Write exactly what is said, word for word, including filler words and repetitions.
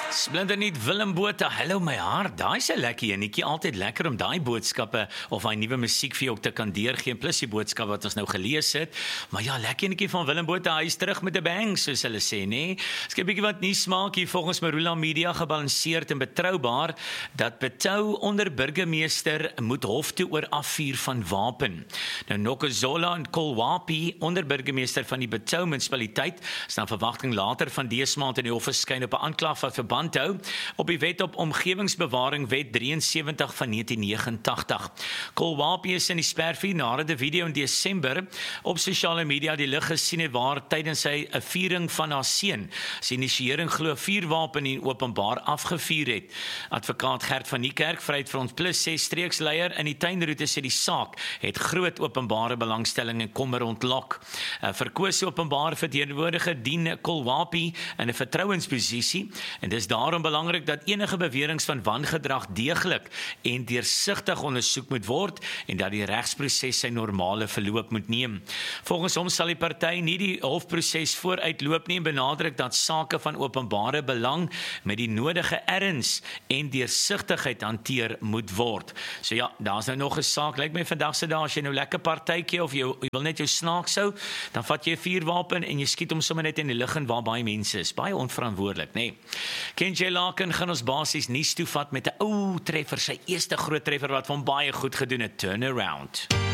Splinternuut Willem Botha, hallo my hart, daai is 'n lekker enetjie, altyd lekker om daai boodskappe of daai nuwe musiek vir jou ook te kan deurgee, plus die boodskap wat ons nou gelees het, maar ja, lekker enetjie van Willem Botha, hy is terug met 'n bang, soos hulle sê, nee. Ek het 'n bietjie wat nuus maak hier volgens Marula Media, gebalanseerd en betroubaar, dat Betou onder burgemeester moet hof toe oor afvuur van wapen. Nou Nokuzola en Kolwapi, onder burgemeester van die Betou munisipaliteit, staan verwagting later van dese maand in die hof verskyn op 'n aanklag wat verband hou op die wet op omgewingsbewaring wet drieënsewentig van negentien negenentagtig. Kolwapi is in die spervuur nadat 'n video in Desember op sosiale media die lig gesien het waar tydens hy 'n viering van haar seun sy inisiëring glo vuurwapen in openbaar afgevuur het. Advokaat Gert van die Kerk, Vryheid vir ons Plus, sê streeksleier in die tuinroete sê die saak het groot openbare belangstelling en kommer ontlok. 'n Verkose openbare verteenwoordiger dien Kolwapi in 'n vertrouensposisie en dis daarom belangrik dat enige beweringe van wangedrag deeglik en deursigtig ondersoek moet word en dat die regsproses sy normale verloop moet neem. Volgens hom sal die party nie die hofproses vooruitloop nie en benadruk dat sake van openbare belang met die nodige erns en deursigtigheid hanteer moet word. So ja, daar's nou nog 'n saak, lyk my vandag se dae as jy nou lekker partytjie of jy, jy wil net jou snaaks hou, dan vat jy 'n vuurwapen en jy skiet hom sommer net in die lug en waar baie mense is. Baie onverantwoordelik, nê. Nee. Ken J. Larkin gaan ons basies nuus toe vat met 'n ou treffer, sy eerste groot treffer wat van baie goed gedoen het, Turnaround.